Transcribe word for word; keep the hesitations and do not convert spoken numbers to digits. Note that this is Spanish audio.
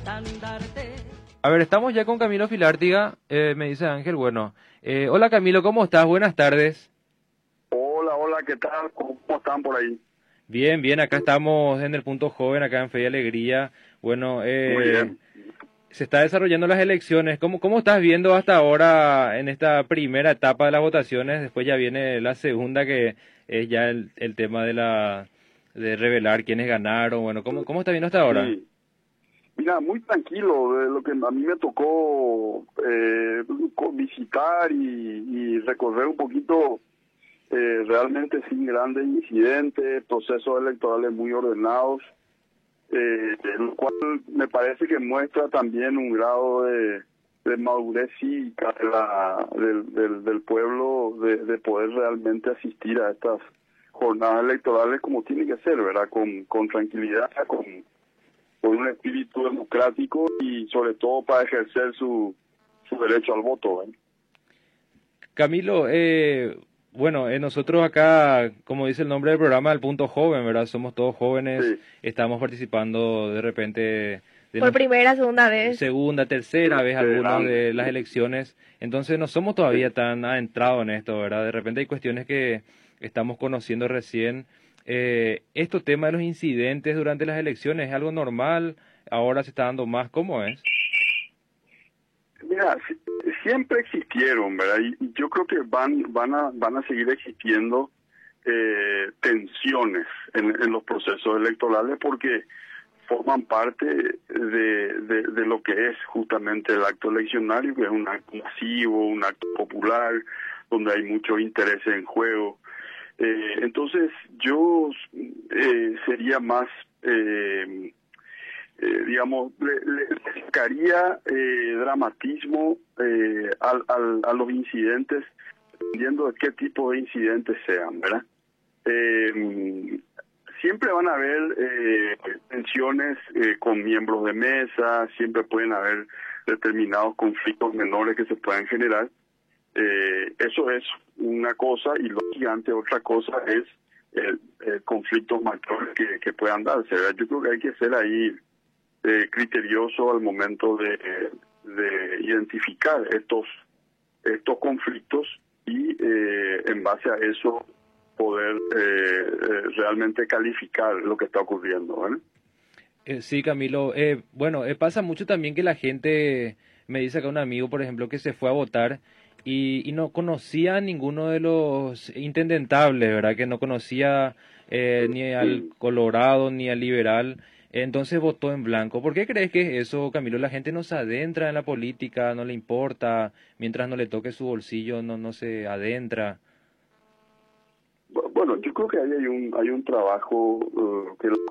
A ver, estamos ya con Camilo Filártiga, eh, me dice Ángel. Bueno, eh, hola Camilo, ¿cómo estás? Buenas tardes. Hola, hola, ¿qué tal? ¿Cómo están por ahí? Bien, bien, acá estamos en el Punto Joven, acá en Fe y Alegría. Bueno, Muy eh, bien. se está desarrollando las elecciones. ¿Cómo, cómo estás viendo hasta ahora en esta primera etapa de las votaciones? Después ya viene la segunda, que es ya el, el tema de la de revelar quiénes ganaron. Bueno, ¿cómo, cómo está viendo hasta ahora? Sí, mira, muy tranquilo de lo que a mí me tocó eh, co- visitar y, y recorrer un poquito, eh, realmente sin grandes incidentes, procesos electorales muy ordenados, eh, lo cual me parece que muestra también un grado de, de madurez cívica de la- del, del, del pueblo de, de poder realmente asistir a estas jornadas electorales como tiene que ser, ¿verdad? Con, con tranquilidad, con, con un espíritu democrático y sobre todo para ejercer su, su derecho al voto, ¿eh? Camilo, eh, bueno, eh, nosotros acá, como dice el nombre del programa, el Punto Joven, ¿verdad? Somos todos jóvenes, Sí, estamos participando de repente de Por nos- primera, segunda vez. segunda, tercera vez algunos adelante. de las elecciones, entonces no somos Sí. todavía tan adentrados en esto, ¿verdad? De repente hay cuestiones que estamos conociendo recién. Eh, ¿Estos temas de los incidentes durante las elecciones es algo normal? ¿Ahora se está dando más? ¿Cómo es? Mira, si- siempre existieron, ¿verdad? Y, y yo creo que van van a van a seguir existiendo eh, tensiones en, en los procesos electorales porque forman parte de, de, de lo que es justamente el acto eleccionario, que es un acto masivo, un acto popular, donde hay mucho interés en juego. Eh, entonces, yo eh, sería más... Eh, eh, digamos, le, le le sacaría eh, dramatismo eh, al, al, a los incidentes, dependiendo de qué tipo de incidentes sean, ¿verdad? Eh, siempre van a haber eh, tensiones eh, con miembros de mesa, siempre pueden haber determinados conflictos menores que se puedan generar. Eh, eso es una cosa y lógicamente otra cosa es el, el conflictos mayores que, que puedan darse, ¿verdad? Yo creo que hay que ser ahí eh, criterioso al momento de, de identificar estos estos conflictos y eh, en base a eso poder eh, eh, realmente calificar lo que está ocurriendo, ¿vale? Eh, sí, Camilo. Eh, bueno, eh, pasa mucho también que la gente, me dice acá un amigo, por ejemplo, que se fue a votar y, y no conocía a ninguno de los intendentables, ¿verdad? Que no conocía eh, ni al Mm. Colorado ni al Liberal. Entonces votó en blanco. ¿Por qué crees que es eso, Camilo? La gente no se adentra en la política, no le importa, mientras no le toque su bolsillo, no, no se adentra. Bu- Bueno, yo creo que ahí hay un hay un trabajo eh, que